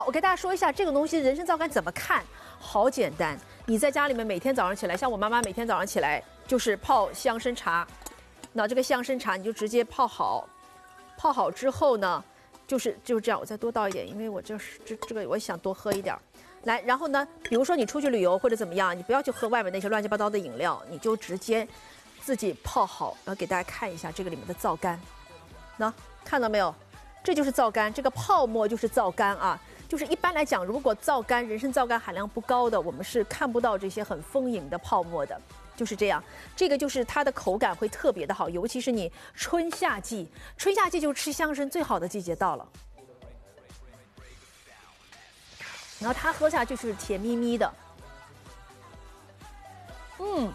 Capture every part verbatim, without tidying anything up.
我给大家说一下这个东西人参皂苷怎么看，好简单。你在家里面每天早上起来，像我妈妈每天早上起来就是泡香参茶，那这个香参茶你就直接泡好，泡好之后呢，就是就是这样。我再多倒一点，因为我这是这这个我想多喝一点。来，然后呢，比如说你出去旅游或者怎么样，你不要去喝外面那些乱七八糟的饮料，你就直接自己泡好，然后给大家看一下这个里面的皂苷。那看到没有？这就是皂苷，这个泡沫就是皂苷啊。就是一般来讲，如果皂苷人参皂苷含量不高的，我们是看不到这些很丰盈的泡沫的，就是这样。这个就是它的口感会特别的好，尤其是你春夏季，春夏季就吃香参最好的季节到了。然后它喝下就是甜蜜蜜的，嗯，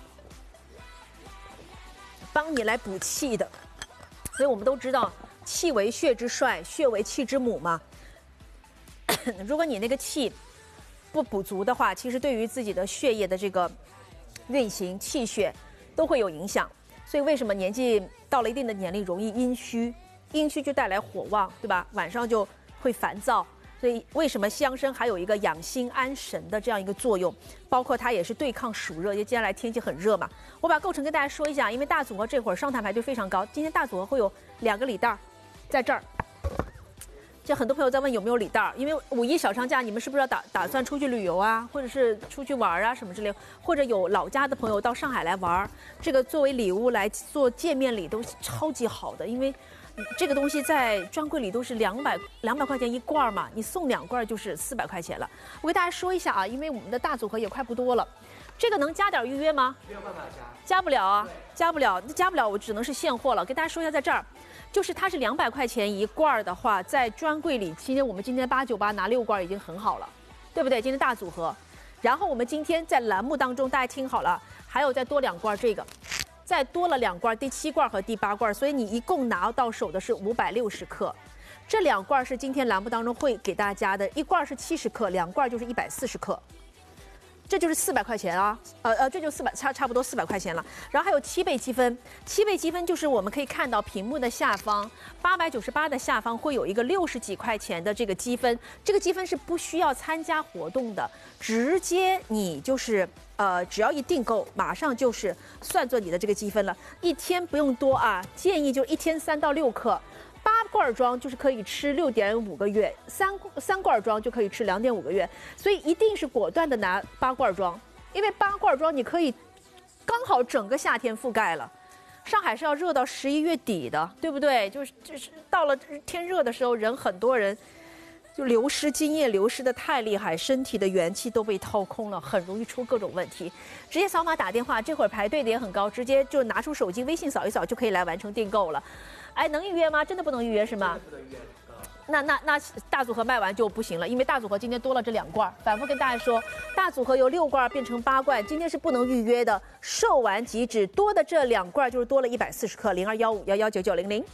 帮你来补气的。所以我们都知道，气为血之帅，血为气之母嘛。如果你那个气不补足的话，其实对于自己的血液的这个运行、气血都会有影响。所以为什么年纪到了一定的年龄容易阴虚？阴虚就带来火旺，对吧？晚上就会烦躁。所以为什么香参还有一个养心安神的这样一个作用？包括它也是对抗暑热，因为接下来天气很热嘛。我把构成跟大家说一下，因为大组合这会儿上台排队非常高，今天大组合会有两个礼袋，在这儿。就很多朋友在问有没有礼袋，因为五一小长假，你们是不是要打打算出去旅游啊，或者是出去玩啊什么之类，或者有老家的朋友到上海来玩，这个作为礼物来做见面礼都超级好的，因为这个东西在专柜里都是两百两百块钱一罐嘛，你送两罐就是四百块钱了。我给大家说一下啊，因为我们的大组合也快不多了，这个能加点预约吗？ 没有办法加， 加不了啊，加不了，加不了，我只能是现货了。给大家说一下，在这儿。就是它是两百块钱一罐的话，在专柜里，今天我们今天八九八拿六罐已经很好了，对不对？今天大组合，然后我们今天在栏目当中，大家听好了，还有再多两罐这个，再多了两罐，第七罐和第八罐，所以你一共拿到手的是五百六十克。这两罐是今天栏目当中会给大家的，一罐是七十克，两罐就是一百四十克。这就是四百块钱啊，呃呃，这就四百差差不多四百块钱了。然后还有七倍积分，七倍积分就是我们可以看到屏幕的下方，八百九十八的下方会有一个六十几块钱的这个积分，这个积分是不需要参加活动的，直接你就是呃只要一订购，马上就是算作你的这个积分了，一天不用多啊，建议就一天三到六克。八罐装就是可以吃六点五个月，三三罐装就可以吃两点五个月，所以一定是果断的拿八罐装，因为八罐装你可以刚好整个夏天覆盖了。上海是要热到十一月底的，对不对？就是就是到了天热的时候，人很多人就流失，津液流失的太厉害，身体的元气都被掏空了，很容易出各种问题。直接扫码打电话，这会儿排队的也很高，直接就拿出手机微信扫一扫就可以来完成订购了。哎，能预约吗？真的不能预约是吗？那那那大组合卖完就不行了，因为大组合今天多了这两罐，反复跟大家说，大组合由六罐变成八罐，今天是不能预约的，售完即止。多的这两罐就是多了一百四十克，零二幺五幺幺九九零零。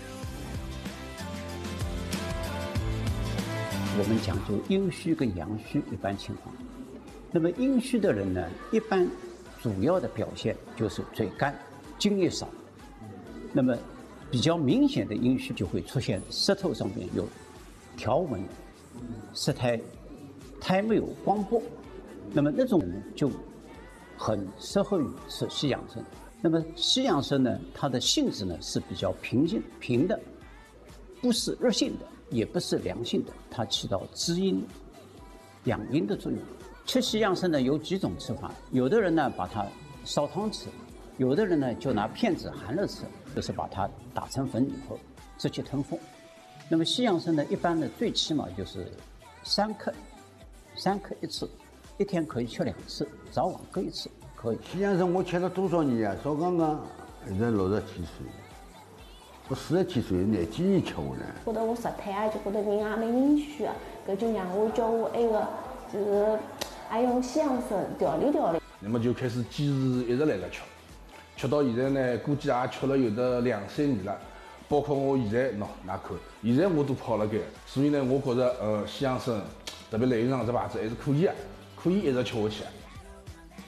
我们讲究阴虚跟阳虚一般情况，那么阴虚的人呢，一般主要的表现就是嘴干、津液少，那么比较明显的阴虚就会出现舌头上面有条纹，舌苔苔没有光波，那么那种人就很适合于吃西洋参。那么西洋参呢，它的性质呢是比较平静平的，不是热性的，也不是凉性的，它起到滋阴养阴的作用。吃西洋参呢有几种吃法，有的人呢把它烧汤吃，有的人呢就拿片子含了吃，就是把它打成粉以后直接吞服。那么西洋参呢，一般的最起码就是三克，三克一次，一天可以吃两次，早晚各一次可以。 西洋参我吃了多少年啊？少刚刚现在六十几岁，我四十几岁那几年吃过呢。 觉得我舌苔啊，就觉得人也蛮阴虚啊，搿就让我叫我那个就是爱用西洋参调理调理。 那么就开始坚持一直来了吃。吃到现在呢，估计也吃了有得两三年了，包括我现在喏，哪看，现在我都跑了该，所以呢，我觉着呃西洋参，特别来源上这牌子还是可以啊，可以一直吃下去。